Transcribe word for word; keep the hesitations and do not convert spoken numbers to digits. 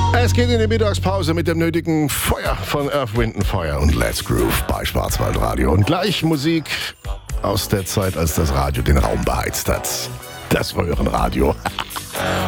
Es geht in die Mittagspause mit dem nötigen Feuer von Earth, Wind and Fire und Let's Groove bei Schwarzwaldradio. Und gleich Musik aus der Zeit, als das Radio den Raum beheizt hat. Das Röhrenradio.